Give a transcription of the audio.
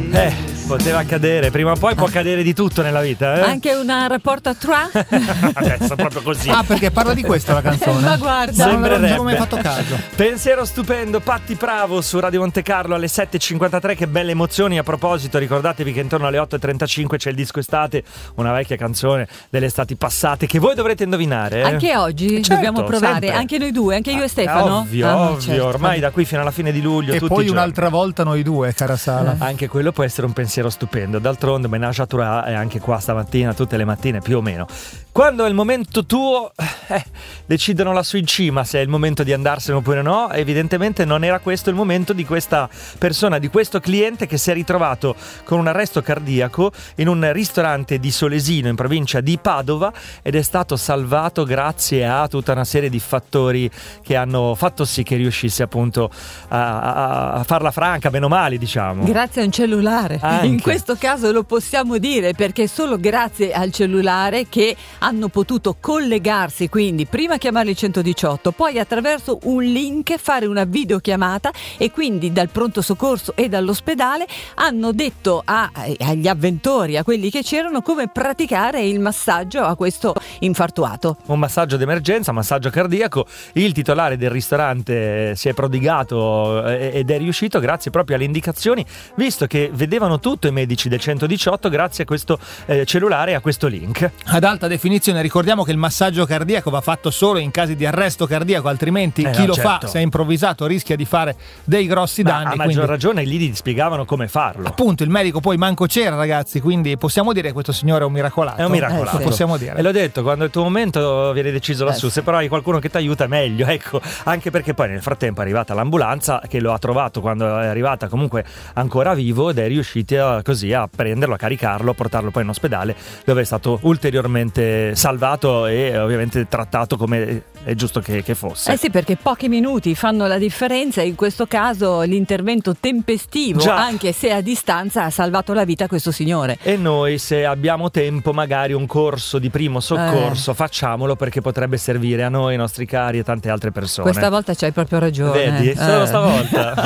Poteva accadere, prima o poi può accadere di tutto nella vita, eh? Anche un rapporto a trois? Adesso proprio così. Perché parla di questo la canzone. Ma guarda, non avevo mai fatto caso. Pensiero stupendo, Patti Bravo su Radio Monte Carlo alle 7.53. Che belle emozioni. A proposito, ricordatevi che intorno alle 8.35 c'è il disco estate, una vecchia canzone delle estati passate che voi dovrete indovinare. Anche oggi dobbiamo provare, sempre. Anche noi due, anche io e Stefano. Ovvio, certo. ormai da qui fino alla fine di luglio. E tutti poi i giorni. un'altra volta noi due, cara Sala. Anche quello può essere un pensiero stupendo. D'altronde Menage à Trois è anche qua stamattina, tutte le mattine più o meno. Quando è il momento tuo, decidono lassù in cima se è il momento di andarsene oppure no. Evidentemente non era questo il momento di questa persona, di questo cliente che si è ritrovato con un arresto cardiaco in un ristorante di Solesino in provincia di Padova ed è stato salvato grazie a tutta una serie di fattori che hanno fatto sì che riuscisse appunto a farla franca, meno male, diciamo. Grazie a un cellulare. Anche. In questo caso lo possiamo dire, perché è solo grazie al cellulare che hanno potuto collegarsi, quindi prima chiamare il 118, poi attraverso un link fare una videochiamata e quindi dal pronto soccorso e dall'ospedale hanno detto agli avventori, a quelli che c'erano, come praticare il massaggio a questo infartuato. Un massaggio d'emergenza, massaggio cardiaco. Il titolare del ristorante si è prodigato ed è riuscito grazie proprio alle indicazioni, visto che vedevano tutto i medici del 118 grazie a questo cellulare e a questo link. Ad alta definizione, ricordiamo che il massaggio cardiaco va fatto solo in casi di arresto cardiaco, altrimenti chi lo fa, se è improvvisato, rischia di fare dei grossi danni. A maggior ragione lì ti spiegavano come farlo. Appunto, il medico poi manco c'era, ragazzi, quindi possiamo dire che questo signore è un miracolato. È un miracolato. Lo possiamo dire. E l'ho detto, quando è il tuo momento viene deciso lassù, se però hai qualcuno che ti aiuta è meglio, ecco. Anche perché poi nel frattempo è arrivata l'ambulanza che lo ha trovato quando è arrivata comunque ancora vivo ed è riuscita così a prenderlo, a caricarlo, a portarlo poi in ospedale dove è stato ulteriormente salvato e ovviamente trattato come è giusto che fosse. Sì, perché pochi minuti fanno la differenza e in questo caso l'intervento tempestivo, anche se a distanza, ha salvato la vita a questo signore. E noi, se abbiamo tempo, magari un corso di primo soccorso facciamolo, perché potrebbe servire a noi, ai nostri cari e tante altre persone. Questa volta c'hai proprio ragione. Vedi? Solo stavolta.